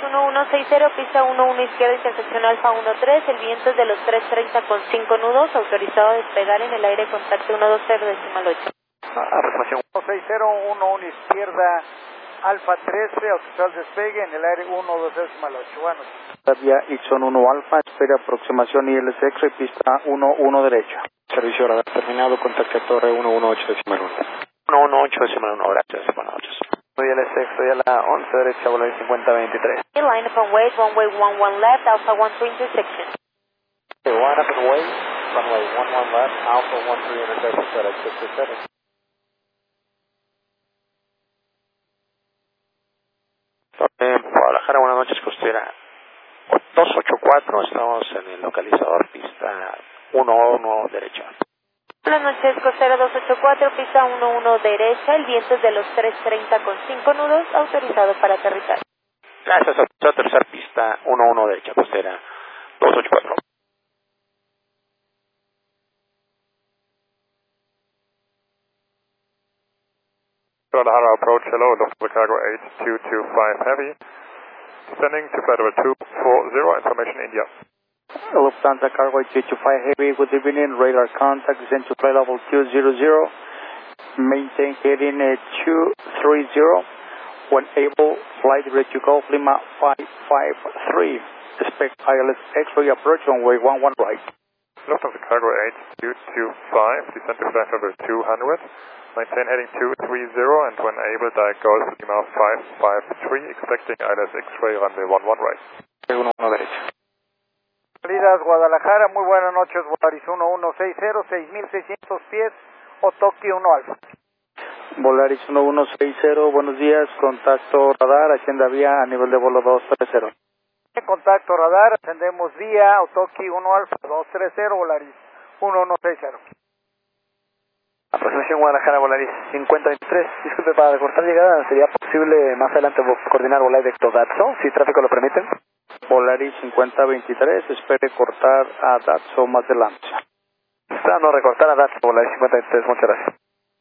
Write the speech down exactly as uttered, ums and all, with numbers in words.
uno uno seis cero, pista uno uno izquierda, intersección Alfa uno tres, el viento es de los tres treinta con cinco nudos, autorizado a despegar en el aire, contacto uno dos cero decimal ocho. Aproximación uno seis cero, uno uno izquierda, Alfa trece, autorizado al despegue en el aire uno dos cero decimal ocho. Bueno. Vía Ixon uno Alfa, espera aproximación I L S X, pista uno uno derecha. Servicio radar terminado, contacto torre uno uno ocho decimal uno. uno uno ocho decimal uno, gracias, buenas noches. Soy el S X, soy a la once derecha, Volaris cincuenta veintitrés. Line up and wait, runway one one left, Alpha one three intersection. Okay, line up and wait, runway one one left, Alpha one three intersection, FedEx sixty-seven. Eh, Guadalajara, buenas noches, costera dos ocho cuatro, estamos en el localizador, pista uno uno derecha. Buenas noches, costera dos ocho cuatro, pista uno uno derecha, el viento es de los tres treinta con cinco nudos, autorizado para aterrizar. Gracias, autorizado a aterrizar, pista uno uno derecha, costera dos ocho cuatro. Guadalajara approach, hello, Lufthansa Cargo eight two two five Heavy, descending to flight level two four zero, information India. Lufthansa Cargo eight two two five Heavy, good evening, radar contact, descend to flight level two zero zero, maintain heading uh, two three zero, when able, flight direct to Golf Lima five five three, expect I L S X-ray approach runway one one right. Lufthansa Cargo eight two two five, descend to flight level two hundred, maintain heading two three zero, and when able, direct Golf Lima five five three, expecting I L S X-ray runway one one right. uno uno derecha. Salidas Guadalajara, muy buenas noches, Volaris uno uno seis cero, seis mil seiscientos pies, Otoki uno Alfa. Volaris uno uno seis cero, buenos días, contacto radar, agenda vía a nivel de vuelo dos tres cero. En contacto radar, ascendemos vía Otoki uno Alfa dos tres cero, Volaris uno uno seis cero. Aproximación Guadalajara, Volaris cincuenta veintitrés. Disculpe, para recortar llegada, ¿sería posible más adelante coordinar Volaris de Datso, si tráfico lo permite? Volaris cincuenta veintitrés, espere cortar a Datso más adelante. Está no recortar a Datso, Volaris cincuenta veintitrés, muchas gracias.